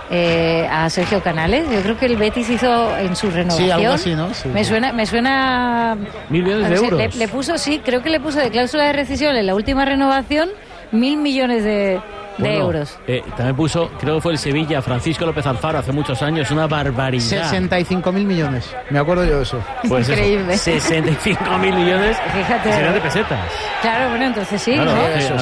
a Sergio Canales. Yo creo que el Betis hizo en su renovación. Sí, algo así, ¿no? Sí. Me suena 1.000 millones de euros. Le puso, sí, creo que le puso de cláusula de rescisión en la última renovación 1.000 millones de euros. También puso, creo que fue el Sevilla, Francisco López Alfaro, hace muchos años, una barbaridad. 65.000 millones. Me acuerdo yo de eso. Pues increíble. 65.000 millones. Fíjate. Serán de pesetas. Claro, bueno, entonces sí, claro, ¿no? Eso,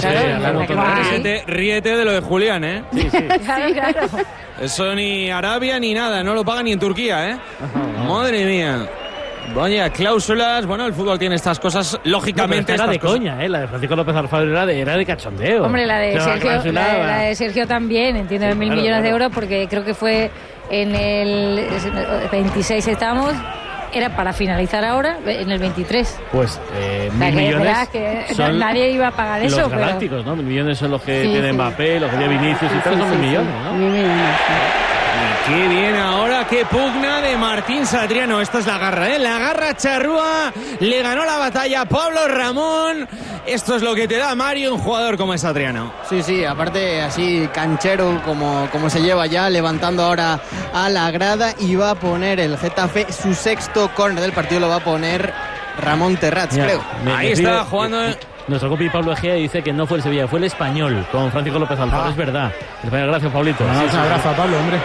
Ríete de lo de Julián, ¿eh? Sí. Claro. Eso ni Arabia ni nada, no lo pagan ni en Turquía, ¿eh? Madre mía. Vaya, cláusulas. Bueno, el fútbol tiene estas cosas, lógicamente. Era de coña, la de Francisco López Alfaro era de cachondeo. Hombre, la de Sergio también, entiendo, de 1.000 millones de euros, porque creo que fue en el 26 estamos. Era para finalizar ahora, en el 23. Pues 1.000 millones. Nadie iba a pagar eso. Los galácticos, ¿no? 1.000 millones son los que tienen Mbappé, los que tiene Vinicius y tal, son 1.000 millones, ¿no? 1.000 millones, Qué bien ahora, qué pugna de Martín Satriano. Esta es la garra, ¿eh? La garra charrúa. Le ganó la batalla a Pablo Ramón. Esto es lo que te da, Mario, un jugador como es Satriano. Sí, aparte así canchero como se lleva ya, levantando ahora a la grada, y va a poner el Getafe su sexto córner del partido, lo va a poner Ramón Terrats, creo. Ahí está jugando... Nuestro compi Pablo Egea dice que no fue el Sevilla, fue el Español, con Francisco López Alfaro. Es verdad. Gracias, Pablito. Un abrazo a Pablo, hombre.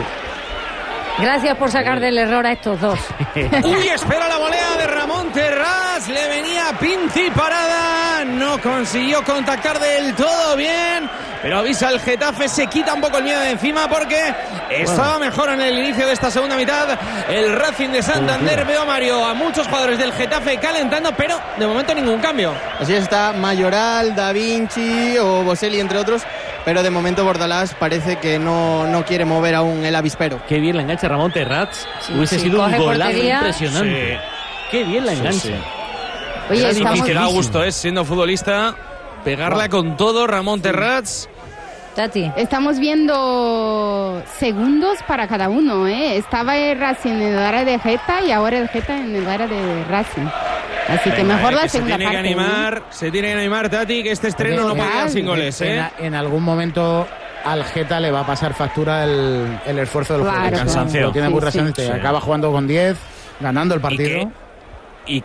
Sí. Gracias por sacar del error a estos dos. Uy, espera la volea de Ramón Terrats. Le venía pinti parada. No consiguió contactar del todo bien. Pero avisa el Getafe, se quita un poco el miedo de encima porque estaba mejor en el inicio de esta segunda mitad. El Racing de Santander, veo, Mario, a muchos jugadores del Getafe calentando, pero de momento ningún cambio. Así está Mayoral, Da Vinci o Boselli, entre otros. Pero de momento Bordalás parece que no quiere mover aún el avispero. Qué bien la engancha Ramón Terrats. Hubiese sido un golazo impresionante. Qué bien la engancha. Oye, es difícil, da gusto, siendo futbolista, pegarla con todo Ramón Terrats. Tati. Estamos viendo segundos para cada uno, ¿eh? Estaba el Racing en el área de Geta y ahora el Geta en el área de Racing. Así que mejor la segunda parte. Se tiene que animar, Tati, que este estreno no puede quedar sin goles, ¿eh? En algún momento al Geta le va a pasar factura el esfuerzo del juego. Cansancio. Lo tiene muy reciente. Acaba jugando con 10, ganando el partido. Y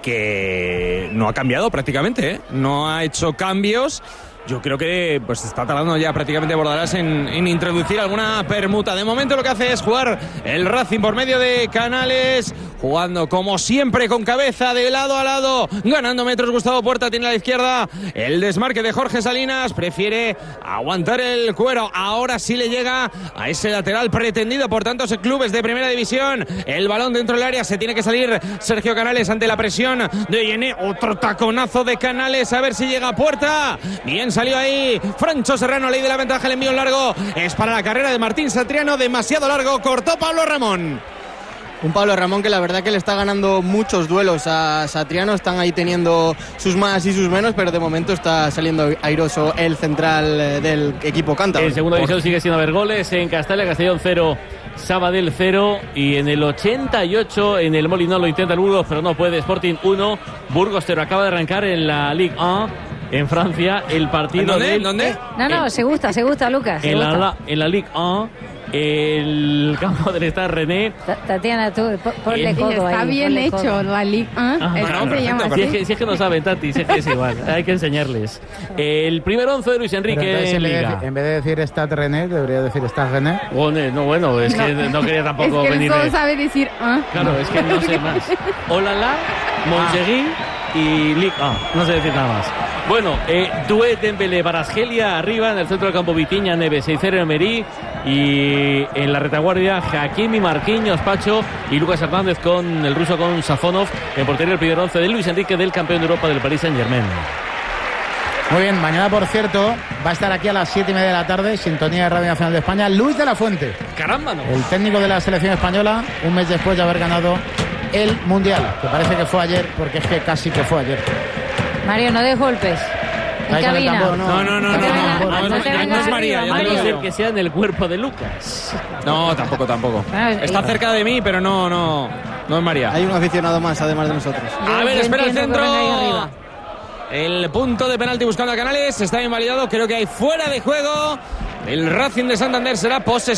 que no ha cambiado prácticamente, ¿eh? No ha hecho cambios. Yo creo que pues está tardando ya prácticamente Bordalás en introducir alguna permuta. De momento lo que hace es jugar el Racing por medio de Canales, jugando como siempre con cabeza de lado a lado, ganando metros. Gustavo Puerta tiene a la izquierda el desmarque de Jorge Salinas, prefiere aguantar el cuero. Ahora sí le llega a ese lateral pretendido por tantos clubes de primera división. El balón dentro del área, se tiene que salir Sergio Canales ante la presión de Yené. Otro taconazo de Canales, a ver si llega a Puerta. Bien salió ahí Francho Serrano, ley de la ventaja, el envío largo es para la carrera de Martín Satriano, demasiado largo, cortó Pablo Ramón. Un Pablo Ramón que la verdad que le está ganando muchos duelos a Satriano, están ahí teniendo sus más y sus menos, pero de momento está saliendo airoso el central del equipo cántabro. En segunda división sigue sin haber goles, en Castalla, Castellón 0, Sabadell 0, y en el 88 en el Molinón lo intenta el Burgos, pero no puede. Sporting 1, Burgos 0. Acaba de arrancar en la Ligue 1 en Francia el partido. ¿Dónde? No, se gusta, Lucas. En la Ligue 1, el campo del Stade René. Tatiana, tú ponle codo ahí. Está bien hecho la Ligue 1. Si es que no saben, Tati, si es que es igual. Hay que enseñarles. El primer 11 de Luis Enrique en Liga. En vez de decir Stade René, debería decir Stade René. Bueno, es que no quería tampoco venir. Es que él solo sabe decir Claro, es que no sé más. Olala, Montjuïc y Ligue 1. No sé decir nada más. Bueno, Doué, Dembélé, Barasgelia arriba, en el centro del campo Vitinha, Neves, 6-0 Emery, y en la retaguardia Hakimi, Marquinhos, Pacho y Lucas Hernández con el ruso, con Safonov, en portería el primer 11 de Luis Enrique, del campeón de Europa del Paris Saint-Germain. Muy bien, mañana por cierto va a estar aquí a las 7:30 de la tarde, sintonía de Radio Nacional de España, Luis de la Fuente. ¡Caramba, no! El técnico de la selección española, un mes después de haber ganado el Mundial, que parece que fue ayer, porque es que casi que fue ayer. Mario, no des golpes. En cabina. No es María. A no ser que sea en el cuerpo de Lucas. No, tampoco. Está cerca de mí, pero no es María. Hay un aficionado más, además de nosotros. A ver, espera el centro. El punto de penalti buscando a Canales. Está invalidado. Creo que hay fuera de juego. El Racing de Santander será posesión.